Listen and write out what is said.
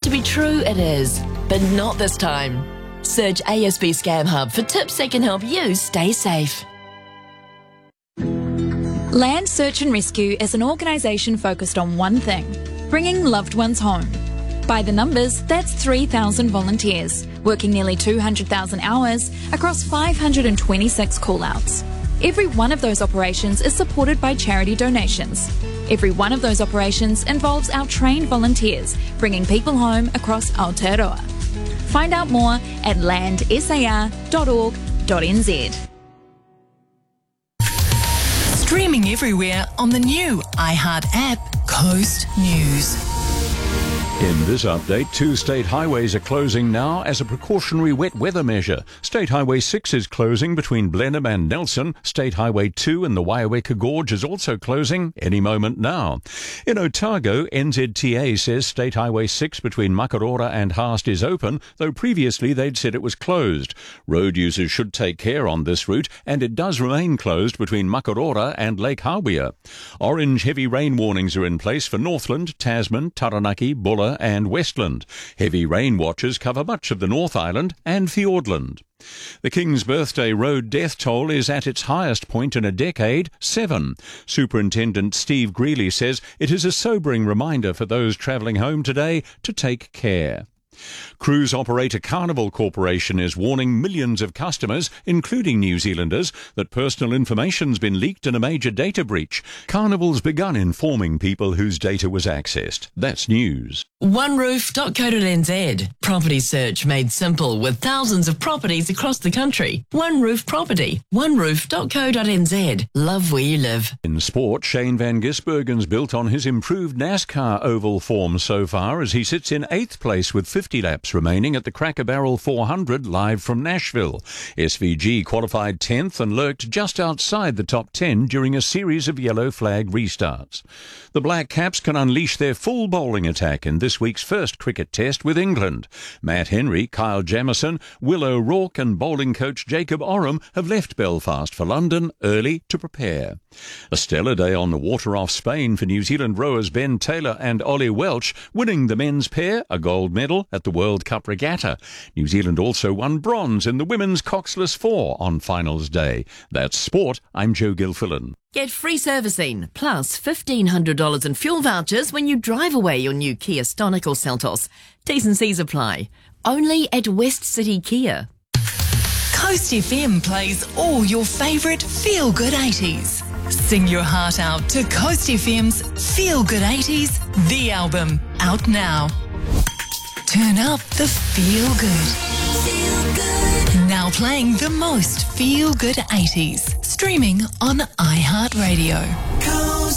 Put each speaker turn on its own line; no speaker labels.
to be true, it is. But not this time. Search ASB Scam Hub for tips that can help you stay safe.
Land Search and Rescue is an organisation focused on one thing: bringing loved ones home. By the numbers, that's 3,000 volunteers, working nearly 200,000 hours across 526 call-outs. Every one of those operations is supported by charity donations. Every one of those operations involves our trained volunteers bringing people home across Aotearoa. Find out more at landsar.org.nz.
Streaming everywhere on the new iHeart app, Coast News.
In this update, 2 state highways are closing now as a precautionary wet weather measure. State Highway 6 is closing between Blenheim and Nelson. State Highway 2 in the Waiaweka Gorge is also closing any moment now. In Otago, NZTA says State Highway 6 between Makarora and Haast is open, though previously they'd said it was closed. Road users should take care on this route, and it does remain closed between Makarora and Lake Hawea. Orange heavy rain warnings are in place for Northland, Tasman, Taranaki, Buller and Westland. Heavy rain watches cover much of the North Island and Fiordland. The King's Birthday Road death toll is at its highest point in a decade, 7. Superintendent Steve Greeley says it is a sobering reminder for those travelling home today to take care. Cruise operator Carnival Corporation is warning millions of customers, including New Zealanders, that personal information's been leaked in a major data breach. Carnival's begun informing people whose data was accessed. That's news.
OneRoof.co.nz. Property search made simple with thousands of properties across the country. One Roof Property. OneRoof.co.nz. Love where you live.
In sport, Shane van Gisbergen's built on his improved NASCAR oval form so far as he sits in 8th place with 50 laps remaining at the Cracker Barrel 400 live from Nashville. SVG qualified 10th and lurked just outside the top 10 during a series of yellow flag restarts. The Black Caps can unleash their full bowling attack in this week's first cricket test with England. Matt Henry, Kyle Jamieson, Will O'Rourke and bowling coach Jacob Oram have left Belfast for London early to prepare. A stellar day on the water off Spain for New Zealand rowers Ben Taylor and Ollie Welch, winning the men's pair a gold medal at the World Cup Regatta. New Zealand also won bronze in the women's Coxless 4 on finals day. That's sport. I'm Joe Gilfillan.
Get free servicing, plus $1,500 in fuel vouchers when you drive away your new Kia Stonic or Seltos. T's and C's apply. Only at West City Kia.
Coast FM plays all your favourite feel-good 80s. Sing your heart out to Coast FM's Feel Good 80s, the album, out now. Turn up the feel good. Feel good. Now playing the most feel good 80s. Streaming on iHeartRadio. Coast